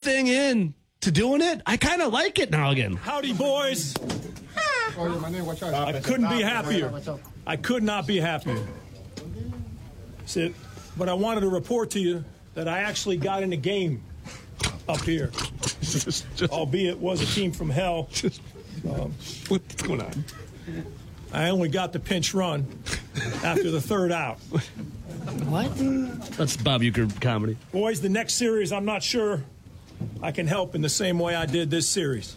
thing in to doing it, I kind of like it now again. Howdy, boys. I couldn't be happier. I could not be happier. But I wanted to report to you that I actually got in a game up here. Albeit it was a team from hell. What's going on? I only got the pinch run after the third out. What? That's Bob Uecker comedy. Boys, the next series, I'm not sure I can help in the same way I did this series.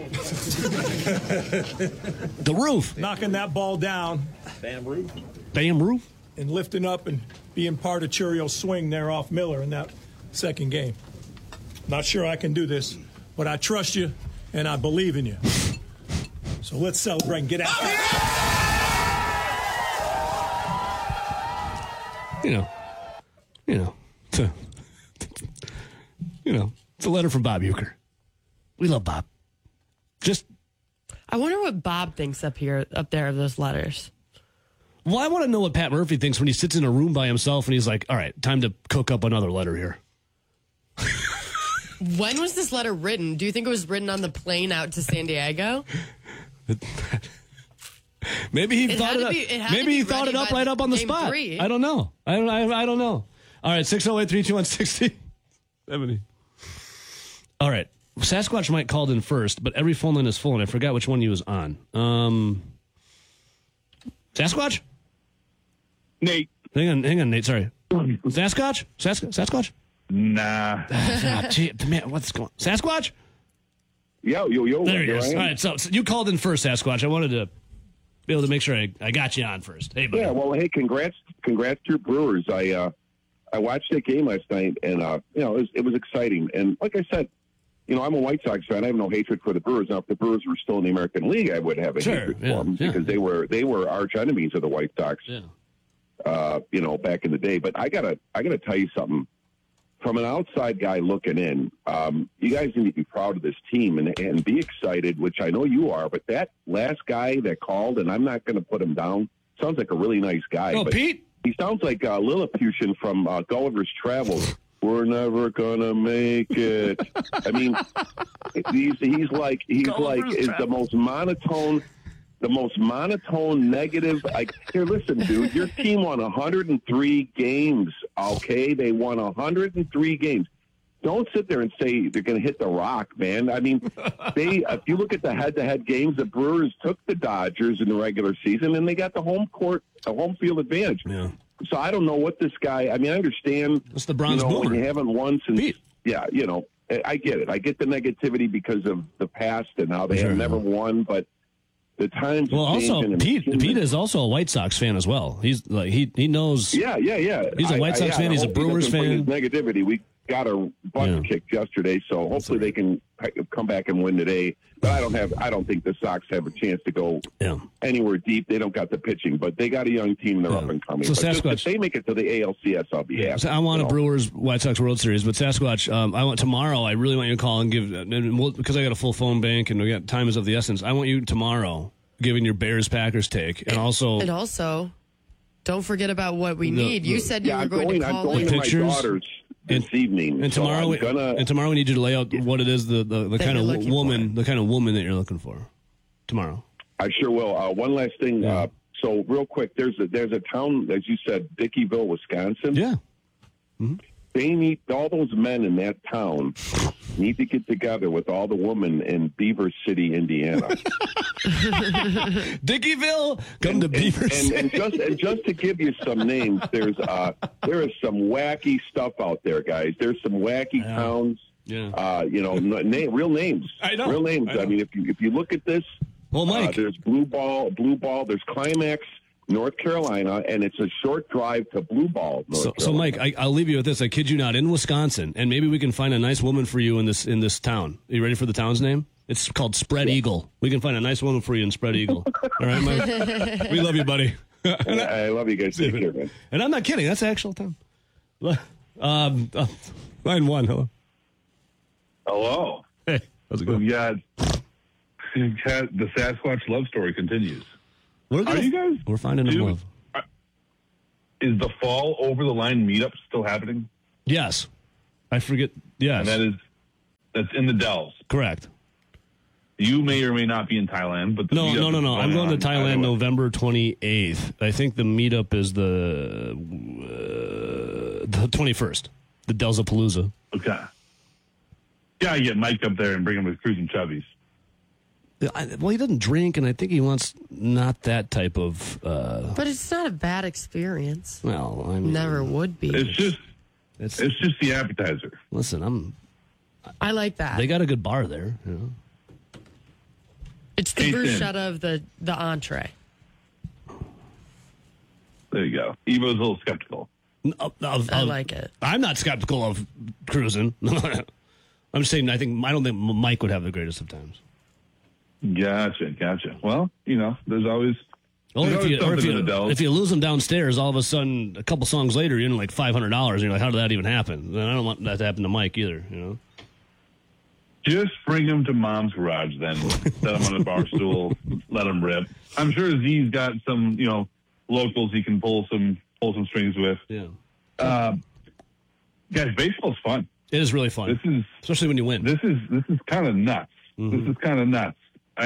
The roof. Knocking that ball down. Damn roof. And lifting up and being part of Churio's swing there off Miller in that second game. Not sure I can do this, but I trust you and I believe in you. So let's celebrate and get out. It's a letter from Bob Uecker. We love Bob. I wonder what Bob thinks up there of those letters. Well, I want to know what Pat Murphy thinks when he sits in a room by himself and he's like, all right, time to cook up another letter here. When was this letter written? Do you think it was written on the plane out to San Diego? Maybe he thought it up. Maybe he thought it up right up on the spot. 3. I don't know. I don't know. All right, 608-321-6070. All right. Sasquatch Mike called in first, but every phone line is full, and I forgot which one he was on. Sasquatch? Nate. Hang on, Nate. Sorry. Sasquatch? Sasquatch? Nah. Gee, man, what's going on? Sasquatch? Yo. There he is. All right, so you called in first, Sasquatch. I wanted to be able to make sure I got you on first. Hey, buddy. Yeah, well, hey, congrats to your Brewers. I watched that game last night, and it was exciting. And like I said, I'm a White Sox fan. I have no hatred for the Brewers. Now, if the Brewers were still in the American League, I would have a hatred for them because they were arch enemies of the White Sox. Yeah. Back in the day. But I gotta tell you something. From an outside guy looking in, you guys need to be proud of this team and be excited, which I know you are. But that last guy that called, and I'm not going to put him down, sounds like a really nice guy. Oh, but Pete? He sounds like Lilliputian from Gulliver's Travels. We're never gonna make it. I mean, he's like the most monotone negative. Here, listen, dude, your team won 103 games. Okay, they won 103 games. Don't sit there and say they're going to hit the rock, man. I mean, if you look at the head-to-head games, the Brewers took the Dodgers in the regular season, and they got the home field advantage. Yeah. So I don't know what this guy. I mean, I understand. That's the bronze boomer. When you haven't won since. Pete. Yeah, I get it. I get the negativity because of the past and how they have never won, but the times. Well, also Pete is also a White Sox fan as well. He's like he knows. Yeah. He's a White Sox fan. He's a Brewers fan. Negativity. We got our butt kicked yesterday, so hopefully they can come back and win today. But I don't think the Sox have a chance to go anywhere deep. They don't got the pitching, but they got a young team. They're up and coming. So Sasquatch, if they make it to the ALCS, I'll be happy. So I want a Brewers White Sox World Series, but Sasquatch, I want tomorrow. I really want you to call and give because I got a full phone bank and we got time is of the essence. I want you tomorrow giving your Bears Packers take, and also don't forget about what we need. You said you were going to call I'm going in. to my daughter's this evening. And tomorrow, tomorrow we need you to lay out what it is the kind of woman that you're looking for. Tomorrow, I sure will. One last thing. Yeah. So real quick, there's a town, as you said, Dickeyville, Wisconsin. Yeah. Mm-hmm. They need all those men in that town need to get together with all the women in Beaver City, Indiana. Dickeyville, come to Beaver City. And just to give you some names, there is some wacky stuff out there, guys. There's some wacky towns. Yeah. Real names. I know. Real names. I mean, if you look at this, well, Mike, there's Blue Ball. There's Climax, North Carolina, and it's a short drive to Blue Ball. So Mike, I'll leave you with this. I kid you not, in Wisconsin, and maybe we can find a nice woman for you in this town. Are you ready for the town's name? It's called Spread Eagle. We can find a nice woman for you in Spread Eagle. All right, Mike? We love you, buddy. I love you guys. Take care, man. And I'm not kidding. That's the actual town. Line one. Hello. Hello. Hey, how's it going? Yeah, the Sasquatch love story continues. We're finding him love. Is the Fall Over the Line meetup still happening? Yes. I forget. Yes. And that is That's in the Dells. Correct. You may or may not be in Thailand, but No. I'm going to Thailand November 28th. I think the meetup is the 21st. The Delzapalooza. Okay. Yeah, I get Mike up there and bring him with Cruising Chubbies. Well, he doesn't drink, and I think he wants not that type of. But it's not a bad experience. Well, I mean, Never would be. It's just the appetizer. Listen, I like that. They got a good bar there. You know? It's the bruschetta of the entree. There you go. Evo's a little skeptical. I like it. I'm not skeptical of cruising. I'm saying I don't think Mike would have the greatest of times. Gotcha. Well, there's always. Or if if you lose them downstairs, all of a sudden, a couple songs later, you're in like $500. And you're like, how did that even happen? And I don't want that to happen to Mike either. Just bring him to Mom's garage, then set him on a bar stool, let him rip. I'm sure Z's got some, locals he can pull some strings with. Yeah. Guys, baseball's fun. It is really fun. Especially when you win. This is kind of nuts. Mm-hmm. This is kind of nuts.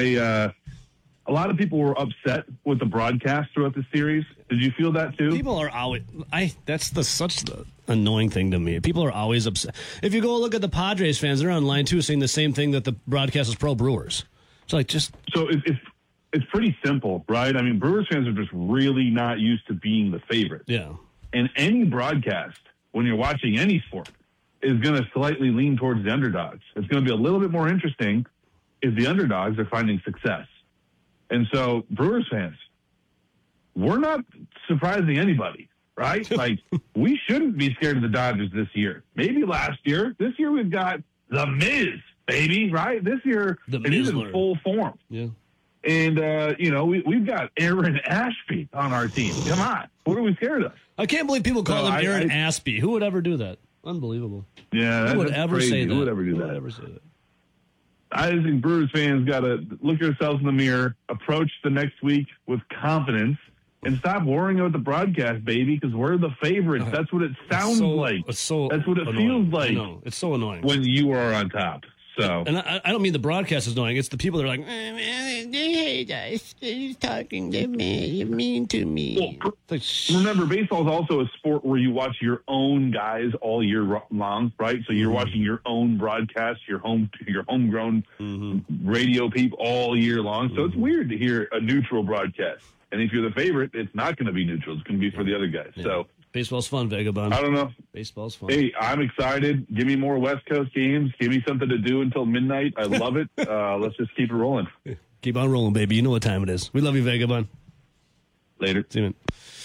A lot of people were upset with the broadcast throughout the series. Did you feel that too? People are always. That's such the annoying thing to me. People are always upset. If you go look at the Padres fans, they're online too, saying the same thing that the broadcast is pro Brewers. It's like just. So it's pretty simple, right? I mean, Brewers fans are just really not used to being the favorite. Yeah. And any broadcast, when you're watching any sport, is going to slightly lean towards the underdogs. It's going to be a little bit more interesting if the underdogs are finding success. And so, Brewers fans, we're not surprising anybody, right? Like, we shouldn't be scared of the Dodgers this year. Maybe last year. This year we've got the Miz, baby, right? This year, he's in full form. Yeah. And, we've got Aaron Ashby on our team. Come on. What are we scared of? I can't believe people call him Aaron Ashby. Who would ever do that? Unbelievable. Yeah, Who would ever crazy. say that? Who would ever do Who that? would ever say that? I just think Brewers fans got to look yourselves in the mirror, approach the next week with confidence, and stop worrying about the broadcast, baby, because we're the favorites. That's what it sounds like. That's what it feels like. No, it's so annoying when you are on top. So, and I don't mean the broadcast is annoying. It's the people that are like, they hate us. He's talking to me. You're mean to me. Well, remember, baseball is also a sport where you watch your own guys all year long, right? So you're watching your own broadcast, your homegrown radio people all year long. So it's weird to hear a neutral broadcast. And if you're the favorite, it's not going to be neutral. It's going to be for the other guys. Yeah. So. Baseball's fun, Vagabond. I don't know. Baseball's fun. Hey, I'm excited. Give me more West Coast games. Give me something to do until midnight. I love it. Let's just keep it rolling. Keep on rolling, baby. You know what time it is. We love you, Vagabond. Later. See you, man.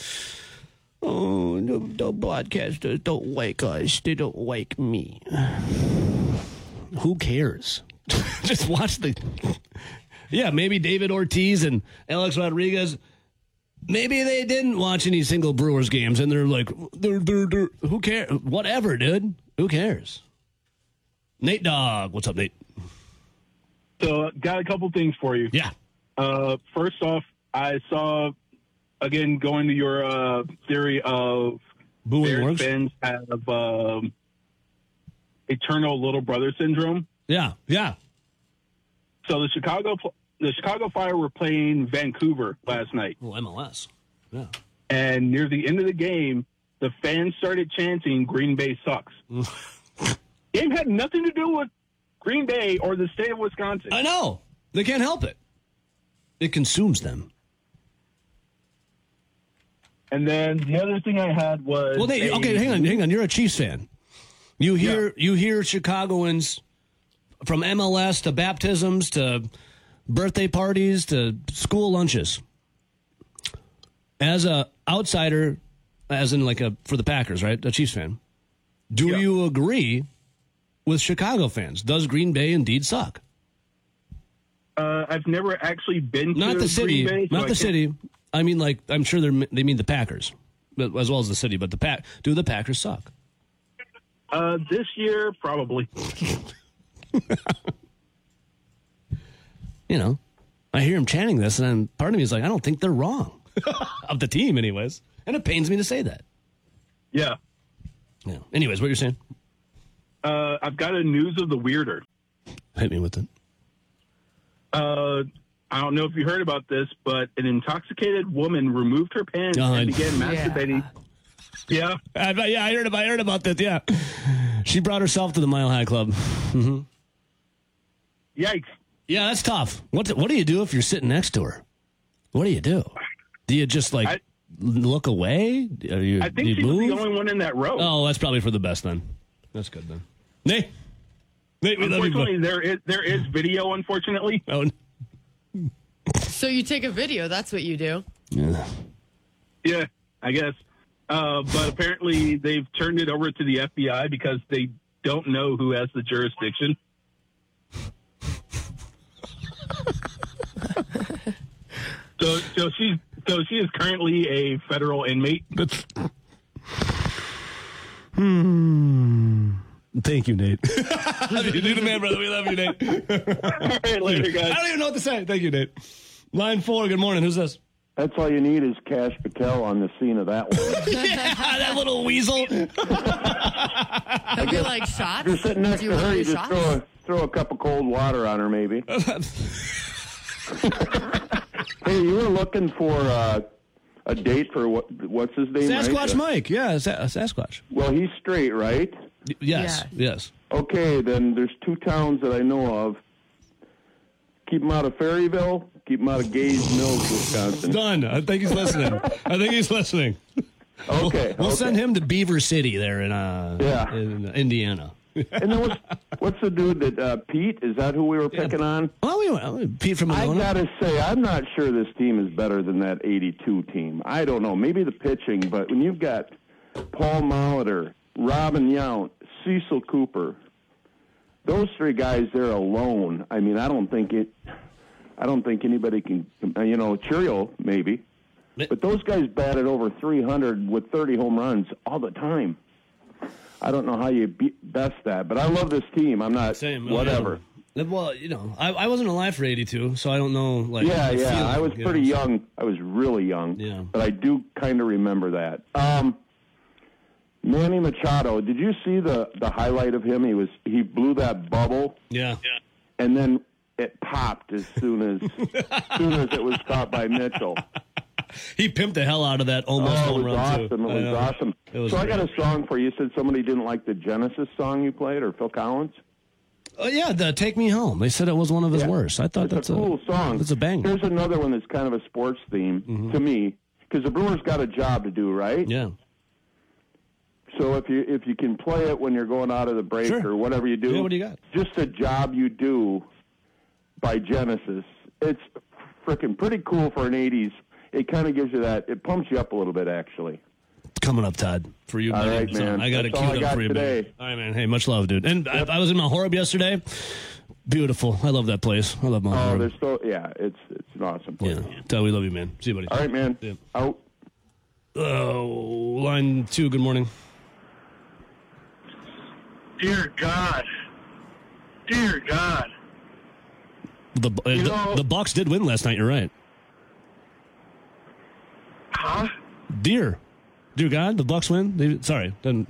Oh, the broadcasters don't wake us. They don't wake me. Who cares? Just watch the... Yeah, maybe David Ortiz and Alex Rodriguez... Maybe they didn't watch any single Brewers games, and they're like, who cares? Whatever, dude. Who cares? Nate Dogg. What's up, Nate? So, got a couple things for you. Yeah. First off, I saw, again, going to your theory of Bears fans have eternal little brother syndrome. Yeah. So, the Chicago Fire were playing Vancouver last night. Well, MLS. Yeah. And near the end of the game, the fans started chanting, "Green Bay sucks." Game had nothing to do with Green Bay or the state of Wisconsin. I know. They can't help it. It consumes them. And then the other thing I had was... Well, hang on. You're a Chiefs fan. You hear Chicagoans from MLS to baptisms to... birthday parties to school lunches. As a outsider, as in for the Packers, right? A Chiefs fan. Do you agree with Chicago fans? Does Green Bay indeed suck? I've never actually been to not the city, Green Bay, not the city. I mean, I'm sure they mean the Packers, but as well as the city. But do the Packers suck? This year, probably. I hear him chanting this, and part of me is like, I don't think they're wrong. Of the team, anyways. And it pains me to say that. Yeah. Anyways, what you're saying? I've got a news of the weirder. Hit me with it. I don't know if you heard about this, but an intoxicated woman removed her pants and began masturbating. Yeah. I heard about this. Yeah, she brought herself to the Mile High Club. Mm-hmm. Yikes! Yeah, that's tough. What do you do if you're sitting next to her? What do you do? Do you just look away? I think she was the only one in that row. Oh, that's probably for the best then. That's good then. Nate, we love you. Unfortunately, there is video. Unfortunately. Oh. So you take a video. That's what you do. Yeah, I guess. But apparently they've turned it over to the FBI because they don't know who has the jurisdiction. So she is currently a federal inmate. Thank you, Nate. You're the man, brother. We love you, Nate. All right, later, guys. I don't even know what to say. Thank you, Nate. Line 4, good morning. Who's this? That's all you need is Cash Patel on the scene of that one. Yeah, that little weasel. Have you like shots? If you're sitting next to her, you just throw a cup of cold water on her, maybe. Hey, you were looking for a date for what's his name? Sasquatch right? Mike. Yeah, Sasquatch. Well, he's straight, right? Yes. Okay, then there's 2 towns that I know of. Keep him out of Ferryville. Keep him out of Gays Mills, Wisconsin. Done. I think he's listening. Okay. We'll send him to Beaver City there in Indiana. And then what's the dude that Pete? Is that who we were picking on? Oh, Pete from Illinois. I gotta say, I'm not sure this team is better than that '82 team. I don't know. Maybe the pitching, but when you've got Paul Molitor, Robin Yount, Cecil Cooper, those 3 guys there alone. I mean, I don't think anybody can. Churio maybe, but those guys batted over 300 with 30 home runs all the time. I don't know how you best that, but I love this team. I'm not whatever. Yeah. Well, I wasn't alive for '82, so I don't know. I was pretty young. I was really young. Yeah, but I do kind of remember that. Manny Machado. Did you see the highlight of him? He blew that bubble. Yeah. And then it popped as soon as it was caught by Mitchell. He pimped the hell out of that almost home run, awesome. too. It was awesome. So I got a song for you. You said somebody didn't like the Genesis song you played, or Phil Collins? Oh, yeah, the Take Me Home. They said it was one of his worst. I thought that's a cool song. It's a banger. Here's another one that's kind of a sports theme to me, because the Brewers got a job to do, right? Yeah. So if you can play it when you're going out of the break or whatever you do, what do you got? Just a Job You Do by Genesis. It's freaking pretty cool for an 80s. It kind of gives you that. It pumps you up a little bit, actually. It's coming up, Todd, for you. All right, man. I got it queued up for you, today. Man. All right, man. Hey, much love, dude. And I was in Mount Horeb yesterday. Beautiful. I love that place. I love Mount Horeb. It's an awesome place. Yeah. Todd, we love you, man. See you, buddy. All right, man. Yeah. Out. Line 2, good morning. Dear God. The Bucks did win last night. You're right. Huh? Dear God, the Bucks win. No.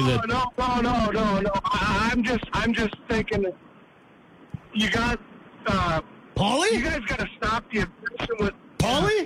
I'm just thinking. You got Paulie. You guys got to stop the obsession with Paulie.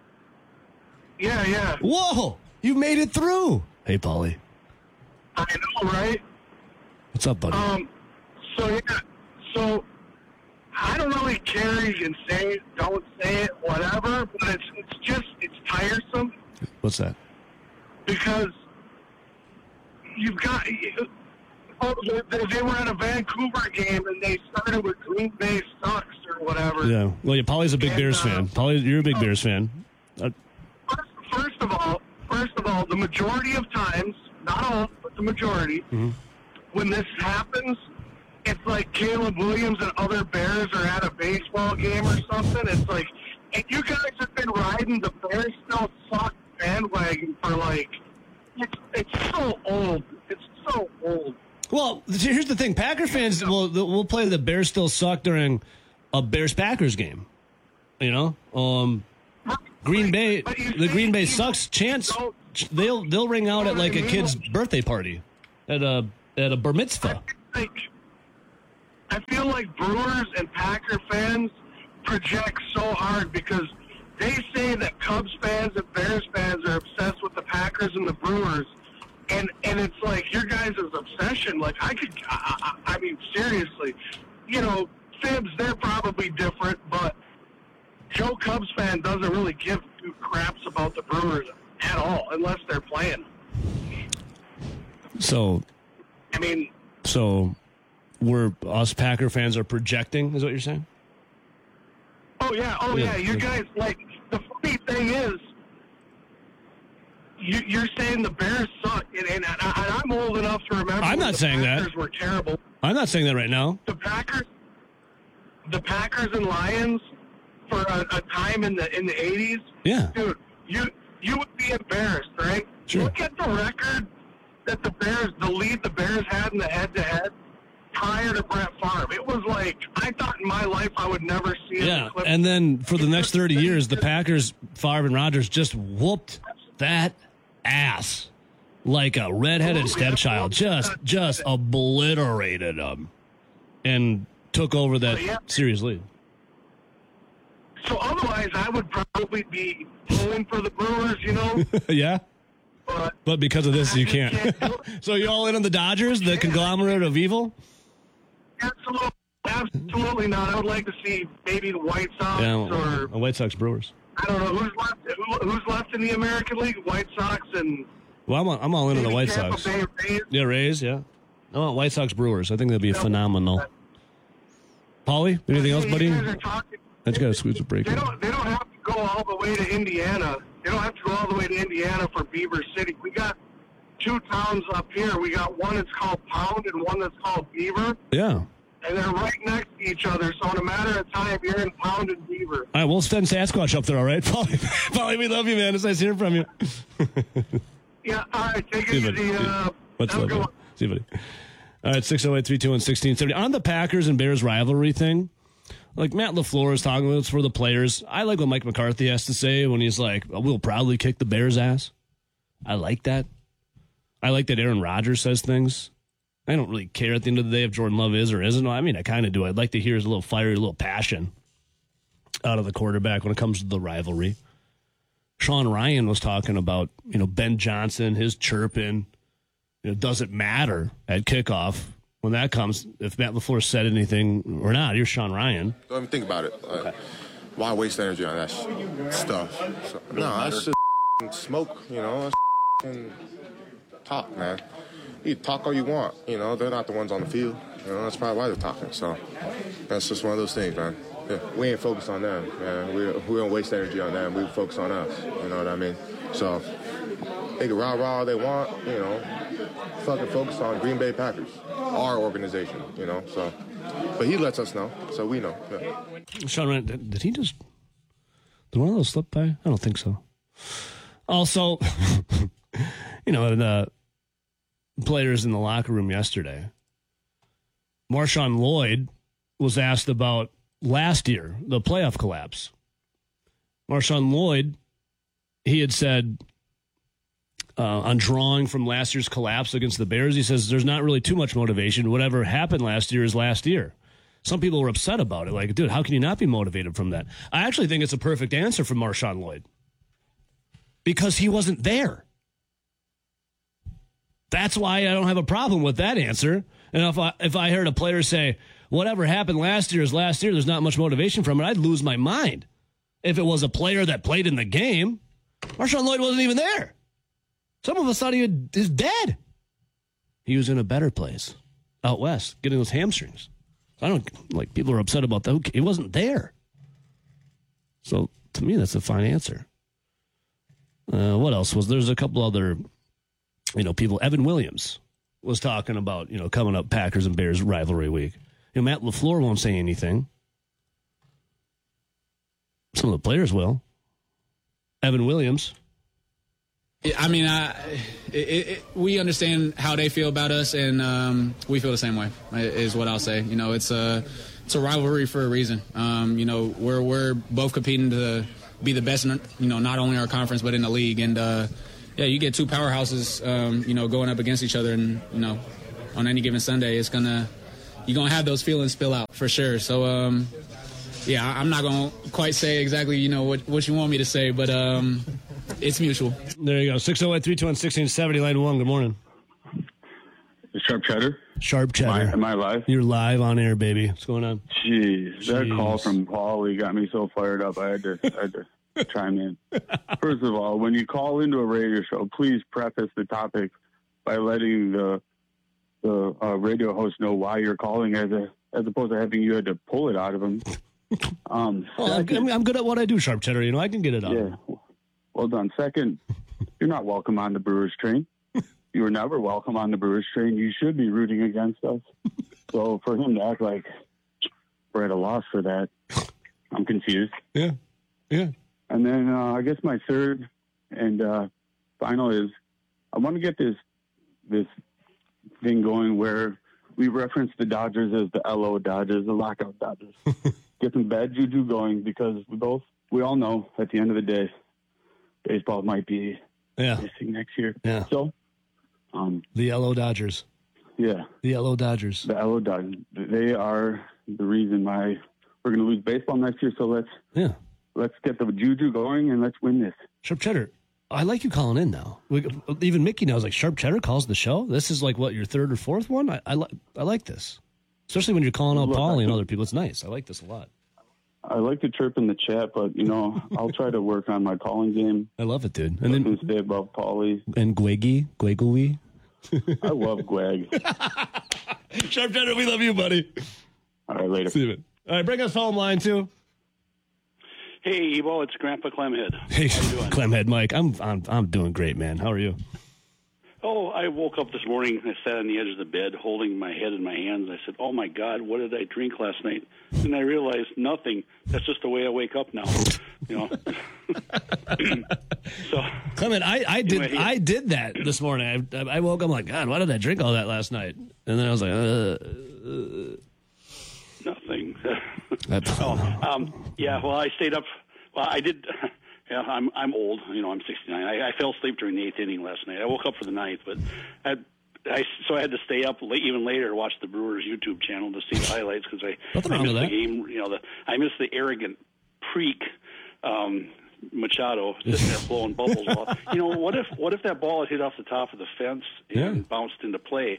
Yeah. Whoa, you made it through. Hey, Paulie. I know, right? What's up, buddy? So I don't really care. You can say it, don't say it, whatever. But it's tiresome. What's that? Because you've got. They were at a Vancouver game and they started with Green Bay sucks or whatever. Yeah. Well, Paulie's a big Bears fan. Paulie, you're a big Bears fan. First of all, the majority of times, not all, but the majority, when this happens, it's like Caleb Williams and other Bears are at a baseball game or something. It's like, and you guys have been riding the Bears still suck bandwagon for it's so old. It's so old. Well, here's the thing. Packer fans will play the Bears still suck during a Bears-Packers game. Green Bay, the Green Bay sucks chants, they'll ring out at like a kid's birthday party, at a bar mitzvah. I feel like Brewers and Packer fans project so hard because they say that Cubs fans and Bears fans are obsessed with the Packers and the Brewers. And it's like your guys' obsession. Like, I mean, seriously, you know, Fibs, they're probably different, but Joe Cubs fan doesn't really give two craps about the Brewers at all unless they're playing. So, I mean, we're us Packer fans are projecting, is what you're saying? Oh yeah. You guys, like, the funny thing is, you're saying the Bears suck, and I'm old enough to remember. I'm not saying that. The Packers were terrible. I'm not saying that right now. The Packers and Lions for a time in the 80s. Yeah, dude, you would be embarrassed, right? Sure. Look at the record that the lead the Bears had in the head-to-head prior to Brett Favre. It was like, I thought in my life I would never see it. Yeah, and then for the next 30 years, the Packers, Favre and Rodgers, just whooped that ass like a redheaded stepchild. Just obliterated them and took over that series lead. So otherwise, I would probably be pulling for the Brewers, you know? Yeah. But because of this, you can't. So you all in on the Dodgers, the conglomerate of evil? Absolutely not. I would like to see maybe the White Sox or White Sox Brewers. I don't know who's left in the American League. White Sox and I'm all in on the White Tampa Sox. Bay Rays. Yeah, Rays. Yeah. Oh, White Sox Brewers. I think that'd be phenomenal. Paulie, anything else, buddy? I just got to squeeze a break. They don't have to go all the way to Indiana. They don't have to go all the way to Indiana for Beaver City. We got two towns up here. We got one that's called Pound and one that's called Beaver. Yeah. And they're right next to each other. So in a matter of time, you're in Pound and Beaver. All right, we'll send Sasquatch up there, all right? Paulie, we love you, man. It's nice hearing from you. Yeah, all right. Take it easy. What's up? See you, buddy. All right, 608-321-1670. On the Packers and Bears rivalry thing, like Matt LaFleur is talking about, it's for the players. I like what Mike McCarthy has to say when he's like, we'll proudly kick the Bears' ass. I like that. I like that Aaron Rodgers says things. I don't really care at the end of the day if Jordan Love is or isn't. I mean, I kind of do. I'd like to hear his little fiery, little passion out of the quarterback when it comes to the rivalry. Sean Ryan was talking about, Ben Johnson, his chirping. It doesn't matter at kickoff. When that comes, if Matt LaFleur said anything or not, you're Sean Ryan. Don't even think about it. Okay. Why waste energy on that stuff? No, that's just smoke, That's talk, man. You talk all you want, They're not the ones on the field. That's probably why they're talking. So that's just one of those things, man. Yeah, we ain't focused on them, man. We don't waste energy on them. We focus on us. You know what I mean? So they can rah-rah all they want, fucking focus on Green Bay Packers, our organization, So, but he lets us know, so we know. Yeah. Sean Ryan, did one of those slip by? I don't think so. Also, the players in the locker room yesterday, Marshawn Lloyd was asked about last year, the playoff collapse. Marshawn Lloyd, he had said on drawing from last year's collapse against the Bears, he says there's not really too much motivation. Whatever happened last year is last year. Some people were upset about it. Like, dude, how can you not be motivated from that? I actually think it's a perfect answer from Marshawn Lloyd because he wasn't there. That's why I don't have a problem with that answer. And if I heard a player say, whatever happened last year is last year, there's not much motivation from it, I'd lose my mind. If it was a player that played in the game, Marshawn Lloyd wasn't even there. Some of us thought he is dead. He was in a better place out west, getting those hamstrings. I don't like people are upset about that. He wasn't there. So to me, that's a fine answer. What else was there's a couple other, people. Evan Williams was talking about, coming up Packers and Bears rivalry week. Matt LaFleur won't say anything. Some of the players will. Evan Williams. I mean, we understand how they feel about us, and we feel the same way, is what I'll say. It's a rivalry for a reason. We're both competing to be the best, not only in our conference, but in the league. And, you get two powerhouses, going up against each other, and, on any given Sunday, it's going to going to have those feelings spill out for sure. So, yeah, I'm not going to quite say exactly, what you want me to say, but it's mutual. There you go. 608-321-1670, line 1. Good morning. Sharp Cheddar. Sharp Cheddar. Am I live? You're live on air, baby. What's going on? Jeez. That call from Paulie got me so fired up. I had to chime in. First of all, when you call into a radio show, please preface the topic by letting the radio host know why you're calling, as opposed to having you had to pull it out of him. I'm good at what I do, Sharp Cheddar. I can get it out. Yeah. Well done. Second, you're not welcome on the Brewers train. You were never welcome on the Brewers train. You should be rooting against us. So for him to act like we're at a loss for that, I'm confused. Yeah. And then I guess my third and final is I want to get this thing going where we reference the Dodgers as the LO Dodgers, the lockout Dodgers. Get some bad juju going, because we all know at the end of the day, baseball might be missing next year. Yeah. So the Yellow Dodgers. Yeah. The Yellow Dodgers. The Yellow Dodgers. They are the reason why we're going to lose baseball next year. So let's get the juju going and let's win this. Sharp Cheddar, I like you calling in now. Even Mickey knows, like, Sharp Cheddar calls the show. This is like, what, your third or fourth one? I like this. Especially when you're calling out Paulie and other people. It's nice. I like this a lot. I like to chirp in the chat, but, I'll try to work on my calling game. I love it, dude. And then stay above Paulie. And Gweggy. I love Gweg. Sharp Cheddar, we love you, buddy. All right, later. See you, man. All right, bring us home line 2. Hey, Evo, it's Grandpa Clemhead. Hey, Clemhead Mike. I'm doing great, man. How are you? Oh, I woke up this morning and I sat on the edge of the bed holding my head in my hands. I said, oh, my God, what did I drink last night? And I realized nothing. That's just the way I wake up now. So, Clement, I did that this morning. I woke up, I'm like, God, why did I drink all that last night? And then I was like, nothing. Well, I stayed up. Well, I did. Yeah, I'm old. I'm 69. I fell asleep during the 8th inning last night. I woke up for the 9th, but so I had to stay up even later to watch the Brewers YouTube channel to see the highlights, because I missed the game. I missed the arrogant freak Machado sitting there blowing bubbles off. What if that ball had hit off the top of the fence and bounced into play?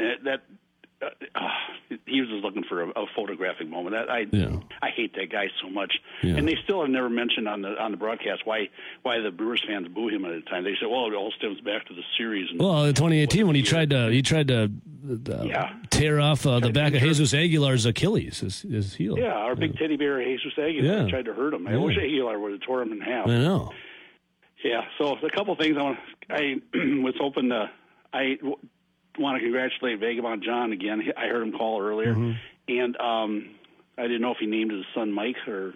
He was just looking for a photographic moment. I hate that guy so much. Yeah. And they still have never mentioned on the broadcast why the Brewers fans boo him at the time. They said, well, it all stems back to the series. And in 2018 when he tried to tear off the back of Jesus Aguilar's Achilles, his heel. Yeah, our big teddy bear Jesus Aguilar tried to hurt him. I wish Aguilar would have tore him in half. I know. Yeah. So a couple things I was hoping to. I want to congratulate Vagabond John again. I heard him call earlier, and I didn't know if he named his son Mike or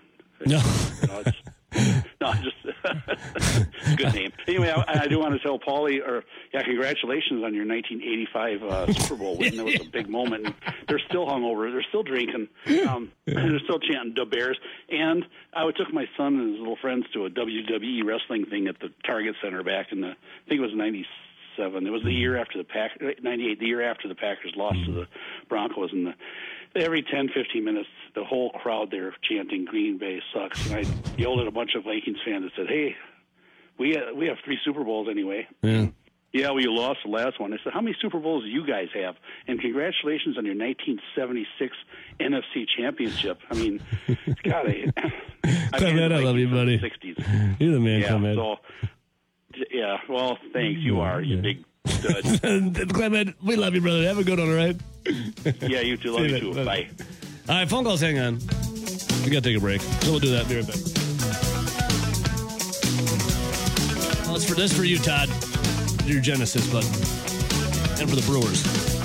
just good name. Anyway, I do want to tell Paulie, congratulations on your 1985 Super Bowl win. That was a big moment. And they're still hungover. They're still drinking. They're still chanting "Da Bears." And I took my son and his little friends to a WWE wrestling thing at the Target Center back in I think it was 97. It was the year after 98, the year after the Packers lost to the Broncos. And every 10, 15 minutes, the whole crowd there chanting "Green Bay sucks." And I yelled at a bunch of Vikings fans and said, hey, we have 3 Super Bowls anyway. Yeah, well, you lost the last one. I said, how many Super Bowls do you guys have? And congratulations on your 1976 NFC championship. I mean, God, I love you, buddy. 60s. You're the man, Clement. So, yeah, well, thanks. You are. You big stud. Clement, we love you, brother. Have a good one, all right? Yeah, you too. Love you too. Bye. All right, phone calls, hang on. We got to take a break. So we'll do that. Be right back. Well, this for you, Todd. Your Genesis, bud. And for the Brewers.